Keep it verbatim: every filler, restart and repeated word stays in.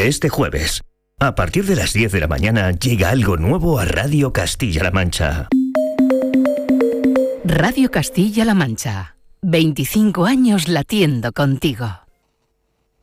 de este jueves. A partir de las diez de la mañana llega algo nuevo a Radio Castilla-La Mancha. Radio Castilla-La Mancha. veinticinco años latiendo contigo.